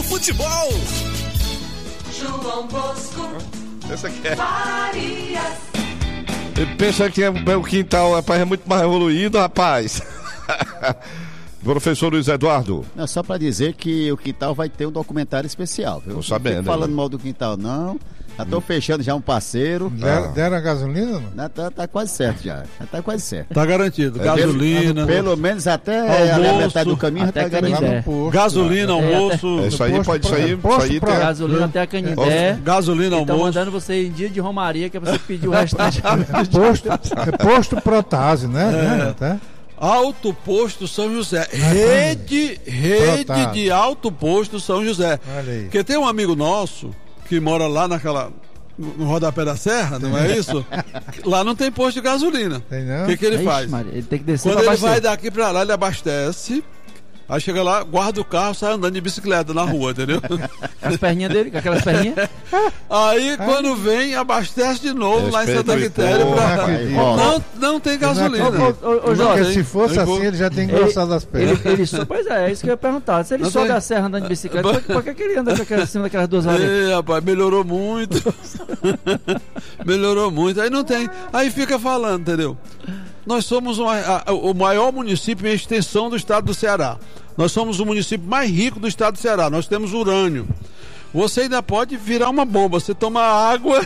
futebol. João Bosco. Essa aqui é. Farias. Ele pensa que o quintal, rapaz, é muito mais evoluído, rapaz. Professor Luiz Eduardo. Não, só pra dizer que o quintal vai ter um documentário especial, viu? Tô sabendo. Não fico falando mal do quintal, não. Já tô fechando já um parceiro. Deram a gasolina? Não? Tá quase certo já. Tá quase certo. Tá garantido. Gasolina. Pelo menos até a metade do caminho já tá garantido. Gasolina, almoço. Isso aí pode sair. Gasolina até a Canindé. Gasolina, almoço. Estão mandando você em dia de Romaria, que é pra você pedir o restante. Posto Protase, né? Tá? Alto Posto São José. Rede de Alto Posto São José. Olha aí. Porque tem um amigo nosso que mora lá no rodapé da serra, não é isso? Lá não tem posto de gasolina. Tem não? O que ele faz? Maria, ele tem que descer. Quando ele vai daqui pra lá, ele abastece. Aí chega lá, guarda o carro, sai andando de bicicleta na rua, entendeu? As perninhas dele, com aquelas perninhas. Aí quando vem, abastece de novo lá em Santa Quitéria. Não tem gasolina. Ô, Jorge, se fosse assim, ele já tem engrossado as pernas. Pois é isso que eu ia perguntar. Se ele sobe a serra andando de bicicleta, por que ele anda acima daquelas duas horas? Rapaz, melhorou muito. Melhorou muito. Aí não tem. Aí fica falando, entendeu? Nós somos o maior município em extensão do estado do Ceará. Nós somos o município mais rico do estado do Ceará. Nós temos urânio. Você ainda pode virar uma bomba. Você toma água.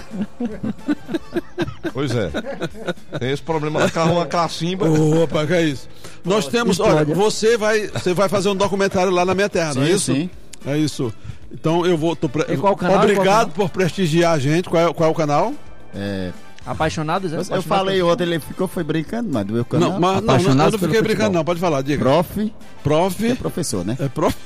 Pois é. Tem esse problema da carro, uma cacimba. Opa, que é isso? Nós temos. Olha, você vai fazer um documentário lá na minha terra, não é isso? Sim. É isso. Então eu vou. Qual canal? Obrigado por prestigiar a gente. Qual é o canal? Apaixonados? Eu falei ontem, ele foi brincando, mas do meu canal. Não, eu não fiquei brincando, não. Pode falar, diga. Prof. É professor, né? É prof?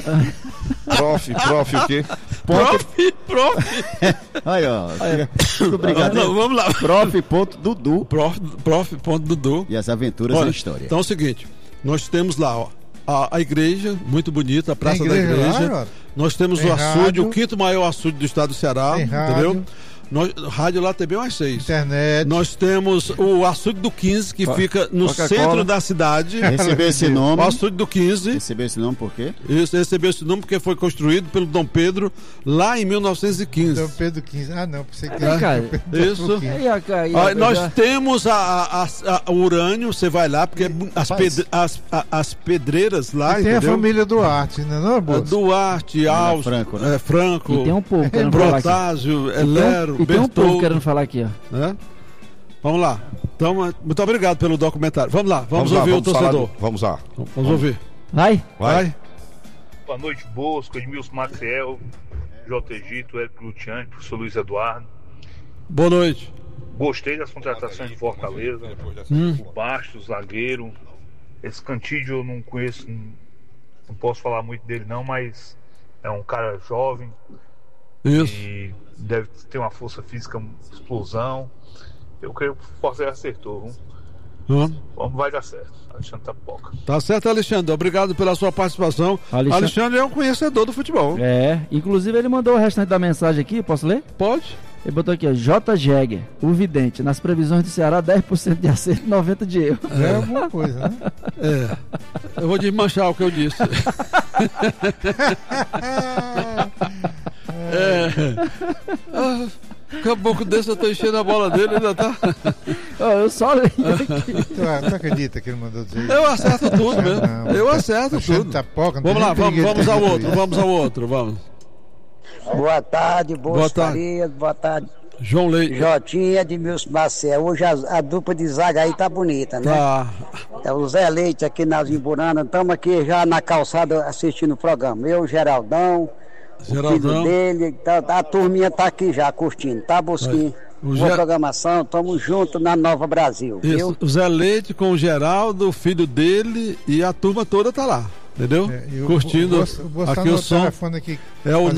Prof, o quê? Prof. Aí, ó. Muito obrigado. Não, vamos lá. Prof.Dudu. Prof.Dudu. E as aventuras da história. Então é o seguinte, nós temos lá, ó, a igreja, muito bonita, a Praça da Igreja. Lá, nós temos o açude, o quinto maior açude do estado do Ceará, entendeu? Rádio lá tem bem umas 6. Internet. Nós temos o açude do 15, que fica no centro da cidade. Recebeu esse nome. O açude do 15. Recebeu esse nome por quê? Isso, recebeu esse nome porque foi construído pelo Dom Pedro lá em 1915. Dom Pedro XV. Ah, não, pensei que era. Isso. Nós temos o urânio, você vai lá, porque as pedreiras lá. E tem a família Duarte, não é, Bolsa? Duarte, Alves, Franco, né? Franco. E tem um pouco, Protásio, Elero. E tem um povo querendo falar aqui, ó. Vamos lá. Então, muito obrigado pelo documentário. Vamos lá, vamos ouvir o torcedor. Vamos lá. Vamos ouvir. Vai. Boa noite, Bosco, Edmilson Maciel, J. Egito, Érico Luciani, professor Luiz Eduardo. Boa noite. Gostei das contratações de Fortaleza. O Bastos, zagueiro. Esse Cantídio eu não conheço, não posso falar muito dele não, mas é um cara jovem. Isso. E deve ter uma força física, explosão. Eu creio que o Fortaleza acertou. Vai dar certo. Alexandre Tapoca. Tá certo, Alexandre. Obrigado pela sua participação. Alexandre é um conhecedor do futebol. Inclusive ele mandou o restante da mensagem aqui. Posso ler? Pode. Ele botou aqui, ó, J. Jäger, o vidente, nas previsões do Ceará, 10% de acerto, 90% de erro. É alguma coisa, né? Eu vou desmanchar o que eu disse. Caboclo desse, eu tô enchendo a bola dele, ainda tá. Eu só li aqui. Tu acredita que ele mandou dizer isso? Eu acerto tudo mesmo. Eu acerto tudo. Vamos lá, vamos ao outro. Boa tarde, boa tarde. Boa tarde. João Leite. Jotinha de Edmilson Maciel. Hoje a dupla de zaga aí tá bonita, né? É o Zé Leite aqui na Zimburana. Estamos aqui já na calçada assistindo o programa. Eu, Geraldão. O filho dele, a turminha tá aqui já curtindo, tá, Bosquinho? Boa programação, tamo junto na Nova Brasil. Isso, viu? o Zé Leite com o Geraldo, o filho dele e a turma toda tá lá, entendeu? Curtindo aqui o som. Aqui, é o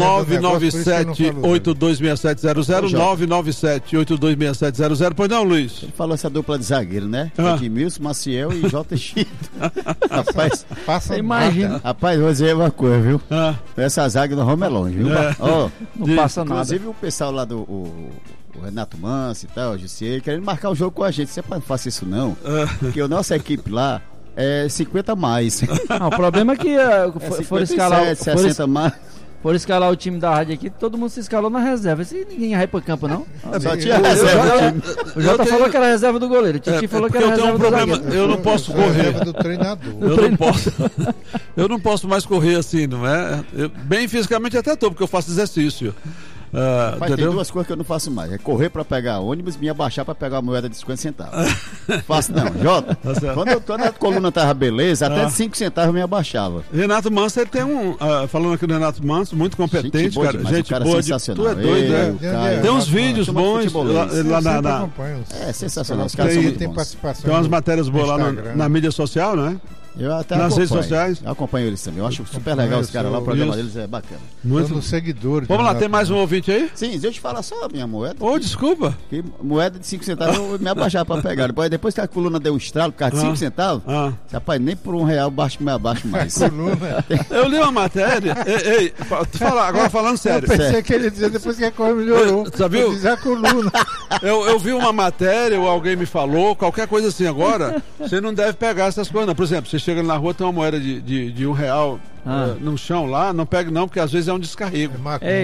997-826700, 997-826700. Pois não, Luiz? Ele falou essa dupla de zagueiro, né? Edmilson, Maciel e J. Chito. Rapaz, imagina. Rapaz, vou dizer uma coisa, viu? Essa zaga do Roma é longe, viu? Não passa nada. Inclusive o pessoal lá do o Renato Manso e tal, o Jussier, querendo marcar o jogo com a gente. Você não faça isso não, porque a nossa equipe lá é 50 mais. O problema é que foram escalar 60 mais. for escalar o time da rádio aqui, todo mundo se escalou na reserva. Se ninguém vai pro campo, não. Só tinha reserva. O Jota falou que era reserva do goleiro. O Titi falou que era reserva do zagueiro. Eu não posso correr. Reserva do treinador. Eu não posso mais correr assim, não é? Bem fisicamente até tô, porque eu faço exercício. Mas tem duas coisas que eu não faço mais: é correr pra pegar ônibus e me abaixar pra pegar uma moeda de 50 centavos. Faço não, Jota. Quando a coluna tava beleza, até de 5 centavos eu me abaixava. Renato Manso, ele tem falando aqui do Renato Manso, muito competente, cara. Demais, gente cara boa, sensacional. Tu é doido, né? Tem uns vídeos bons lá na. É sensacional, os caras são muito bons. Tem umas matérias boas lá na mídia social, não é? Eu até nas redes sociais. Eu acompanho eles também. Eu acho super legal os caras lá, o programa deles é bacana. Muito seguidores. Vamos lá, tem mais um ouvinte aí? Sim, deixa eu te falar só a minha moeda. Desculpa. Que moeda de 5 centavos eu me abaixar pra pegar. Depois que a coluna deu um estralo por causa de 5 centavos, rapaz, nem por R$1 me abaixo mais. Eu li uma matéria. Agora falando sério. Eu pensei que ele ia dizer depois que a coisa melhorou. Você viu? Dizer a coluna. Eu vi uma matéria, ou alguém me falou, qualquer coisa assim. Agora, você não deve pegar essas coisas, não. Por exemplo, você chega na rua, tem uma moeda de R$1 no chão lá, não pegue não, porque às vezes é um descarrego.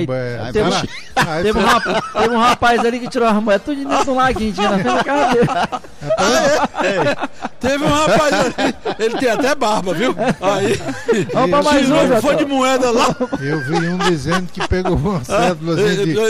Teve um rapaz ali que tirou a moeda tudo dentro do laguinho, tinha na frente da casa dele. Teve um rapaz ali, ele tem até barba, viu? Aí, vamos pra mais um, foi de moeda lá. Eu vi um dizendo que pegou uma cédula de